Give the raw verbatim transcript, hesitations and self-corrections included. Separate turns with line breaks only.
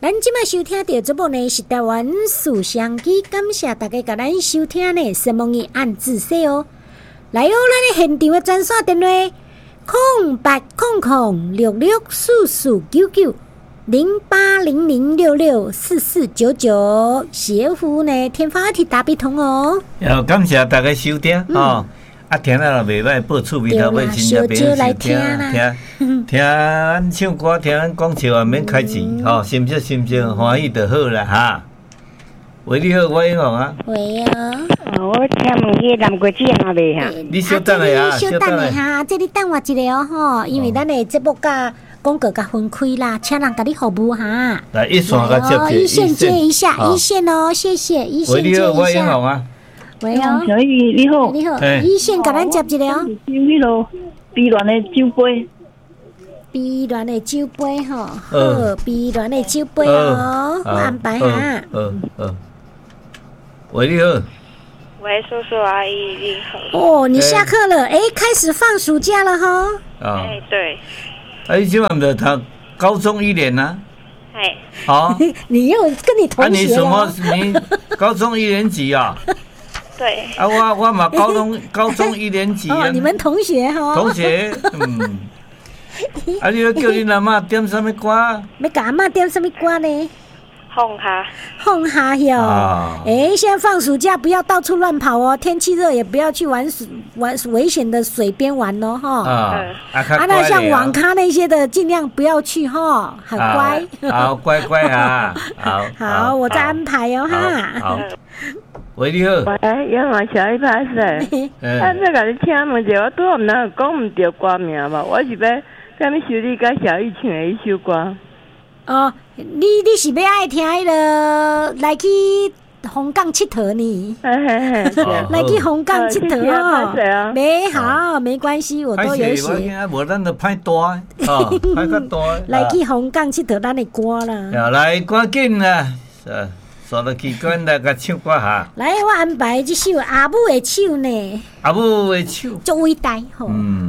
咱即摆收听到节目呢是台湾素香机，感谢大家甲咱收听呢，希望你按字说哦。来哦，咱的现场的专线电话：空八空空六六四四九九零八零零六六四四九九，谢服务呢天发一体大笔通哦。
要感谢大家收听哦。啊，听了也袂歹，报厝味头尾真正别人收听听听咱唱歌，听咱讲笑也免开钱吼，心色心情欢喜就好啦哈。喂，你好，我英雄啊。
喂啊。
我听问迄南国子还袂哈？
你稍等下啊，
稍等下哈，这你等我一下哦吼，因为咱的节目甲广告甲分开啦，请人甲你服务哈。
来一线甲接接，
一线接一下，一线哦，谢谢，一线接一下。
喂，你好，我英雄啊。
喂哦，
小玉你好，
你好，一线甲咱接一个哦。
迄落碧鸾的酒杯，
碧鸾的酒杯吼，好，碧鸾的酒杯哦，我安排哈。
嗯嗯。喂，你好。
喂，叔叔阿姨，你好。
哦，你下课了，哎，开始放暑假了哈。
啊。
哎，对。
啊，你今晚的读高中一年呐？
哎。
好。
你又跟你同学啊？
你什么？你高中一年级啊？
对。
啊，我我嘛高中高中一年级啊。
哦，你们同学哈。
同学，嗯。啊，你要叫你阿嬷点什么歌？
要甲阿嬷点什么歌呢？
放下。
放下哟。哎，现在放暑假不要到处乱跑哦，天气热也不要去玩水玩危险的水边玩哦哈。
啊。
啊，那像网咖那些的尽量不要去哈，很乖。
好，乖乖啊。好。
好，我再安排哦哈。
好。喂，你好。
喂，杨华小一拍势。啊，这个你请问者，我拄好毋能讲毋着歌名嘛？我是要甲你修理甲小玉唱的一首歌。
哦，你你是要爱听迄个来去红港佚佗呢？来去红港佚佗哦。没好，没关系，我都有写。
无咱就歹大，哦，歹较大。
来去红港佚佗，咱的歌啦。
来，赶紧啦！刷落去，赶来甲唱歌哈。
来，我安排这首阿母的手呢。
阿母的手。
足伟大吼。嗯。